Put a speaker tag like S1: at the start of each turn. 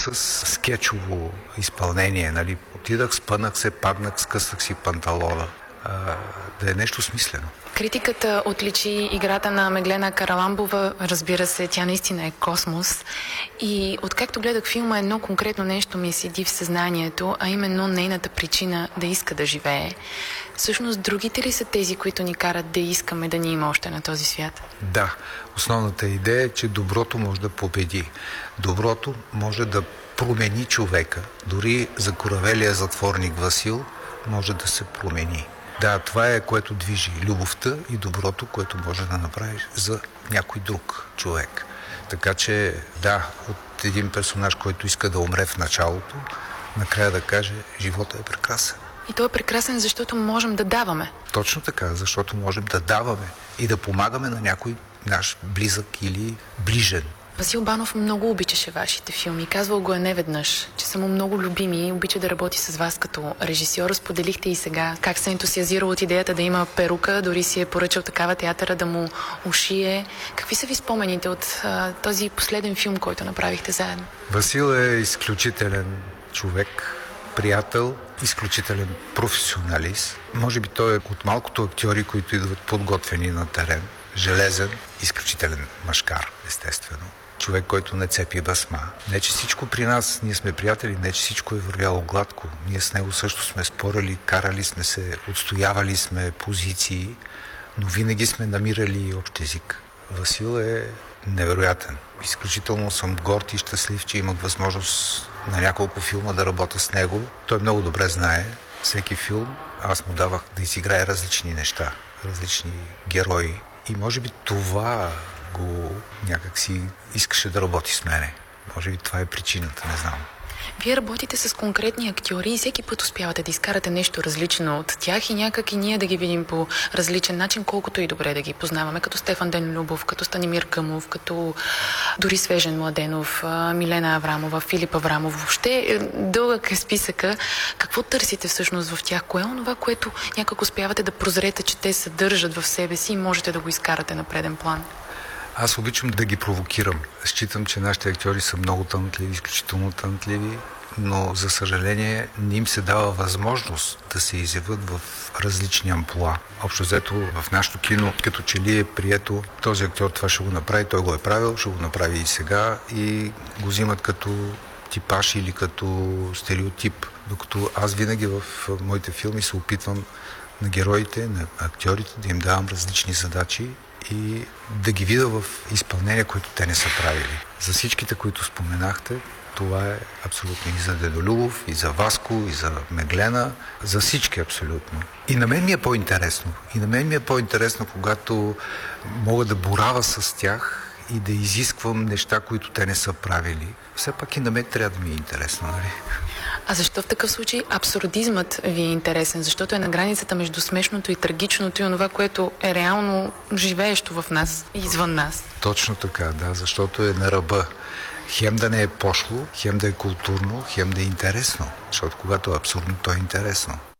S1: с скетчово изпълнение. Нали? Отидах, спънах се, паднах, скъсах си панталона. Да е нещо смислено.
S2: Критиката отличи играта на Меглена Караламбова. Разбира се, тя наистина е космос. И откакто гледах филма, едно конкретно нещо ми седи в съзнанието, а именно нейната причина да иска да живее. Всъщност, другите ли са тези, които ни карат да искаме да ни има още на този свят?
S1: Да. Основната идея е, че доброто може да победи. Доброто може да промени човека. Дори закоравелия затворник Васил може да се промени. Да, това е което движи любовта и доброто, което може да направиш за някой друг човек. Така че, да, от един персонаж, който иска да умре в началото, накрая да каже, живота е прекрасен.
S2: И той е прекрасен, защото можем да даваме.
S1: Точно така, защото можем да даваме и да помагаме на някой наш близък или ближен.
S2: Васил Банов много обичаше вашите филми. Казвал го е неведнъж, че са му много любими и обича да работи с вас като режисьор. Споделихте и сега как се ентусиазирал от идеята да има перука, дори си е поръчал такава театъра да му ушие. Какви са ви спомените от този последен филм, който направихте заедно?
S1: Васил е изключителен човек, приятел, изключителен професионалист. Може би той е от малкото актьори, които идват подготвени на терен. Железен, изключителен мъжкар, естествено. Човек, който не цепи басма. Не, че всичко при нас, ние сме приятели, не, че всичко е вървяло гладко. Ние с него също сме спорили, карали сме се, отстоявали сме позиции, но винаги сме намирали общ език. Васил е невероятен. Изключително съм горд и щастлив, че имах възможност на няколко филма да работя с него. Той много добре знае всеки филм. Аз му давах да изиграе различни неща, различни герои. И може би това го някак си искаше да работи с мене. Може би това е причината, не знам.
S2: Вие работите с конкретни актьори и всеки път успявате да изкарате нещо различно от тях и някак и ние да ги видим по различен начин, колкото и добре да ги познаваме, като Стефан Денлюбов, като Станимир Къмов, като дори Свежен Младенов, Милена Аврамова, Филип Аврамов. Въобще дълъг е списъка. Какво търсите всъщност в тях? Кое е онова, което някак успявате да прозрете, че те съдържат в себе си и можете да го изкарате на преден план?
S1: Аз обичам да ги провокирам. Считам, че нашите актьори са много талантливи, изключително талантливи, но за съжаление не им се дава възможност да се изявят в различни амплоа. Общо взето в нашото кино, като че ли е прието този актьор това ще го направи, той го е правил, ще го направи и сега и го взимат като типаж или като стереотип. Докато аз винаги в моите филми се опитвам на героите, на актьорите да им давам различни задачи и да ги видя в изпълнение, които те не са правили. За всичките, които споменахте, това е абсолютно и за Дедо Любов, и за Васко, и за Меглена, за всички абсолютно. И на мен ми е по-интересно. И на мен ми е по-интересно, когато мога да боравя с тях и да изисквам неща, които те не са правили. Все пак и на мен трябва да ми е интересно, нали?
S2: А защо в такъв случай абсурдизмът ви е интересен? Защото е на границата между смешното и трагичното и онова, което е реално живеещо в нас и извън нас.
S1: Точно така, да, защото е на ръба. Хем да не е пошло, хем да е културно, хем да е интересно. Защото когато е абсурдно, то е интересно.